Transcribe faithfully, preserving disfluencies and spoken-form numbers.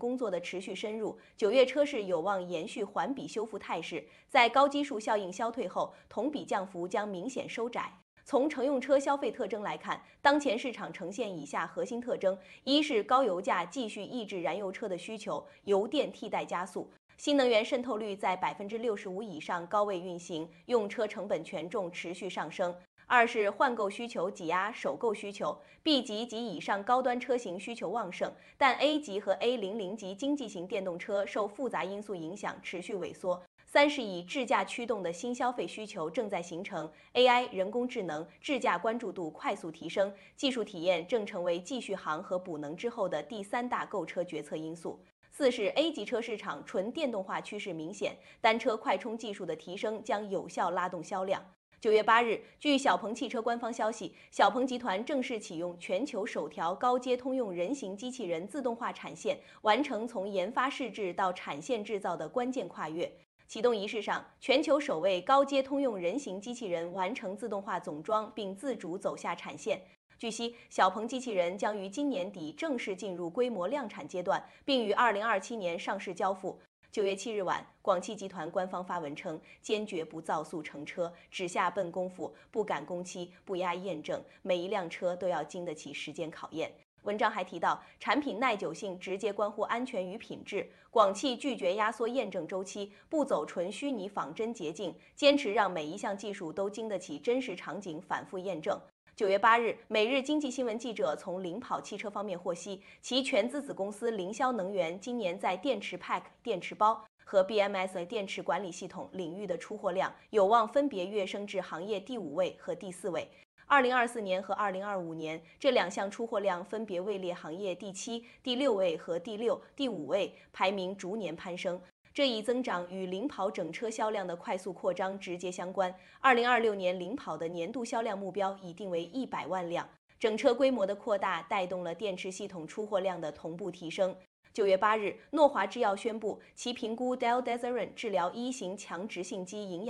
工作的持续深入，九月车市有望延续环比修复态势，在高基数效应消退后，同比降幅将明显收窄。从乘用车消费特征来看，当前市场呈现以下核心特征：一是高油价继续抑制燃油车的需求，油电替代加速。新能源渗透率在百分之六十五以上高位运行，用车成本权重持续上升。二是换购需求挤压首购需求 ，B 级及以上高端车型需求旺盛，但 A 级和 A 零零级经济型电动车受复杂因素影响持续萎缩。三是以智驾驱动的新消费需求正在形成 ，A I 人工智能智驾关注度快速提升，技术体验正成为继续航和补能之后的第三大购车决策因素。四是 A 级车市场纯电动化趋势明显，单车快充技术的提升将有效拉动销量。九月八日，据小鹏汽车官方消息，小鹏集团正式启用全球首条高阶通用人形机器人自动化产线，完成从研发试制到产线制造的关键跨越。启动仪式上，全球首位高阶通用人形机器人完成自动化总装并自主走下产线。据悉，小鹏机器人将于今年底正式进入规模量产阶段，并于二零二七年上市交付。九月七日晚，广汽集团官方发文称，坚决不造速乘车，只下笨功夫，不赶工期，不压验证，每一辆车都要经得起时间考验。文章还提到，产品耐久性直接关乎安全与品质。广汽拒绝压缩验证周期，不走纯虚拟仿真捷径，坚持让每一项技术都经得起真实场景反复验证。九月八日，每日经济新闻记者从领跑汽车方面获悉，其全资子公司凌霄能源今年在电池 Pack、电池包和 B M S 电池管理系统领域的出货量有望分别跃升至行业第五位和第四位。二零二四年和二零二五年，这两项出货量分别位列行业第七、第六位和第六、第五位，排名逐年攀升。这一增长与领跑整车销量的快速扩张直接相关。二零二六年领跑的年度销量目标已定为一百万辆，整车规模的扩大带动了电池系统出货量的同步提升。九月八日，诺华制药宣布其评估 Del-desiran 治疗一型强直性肌营养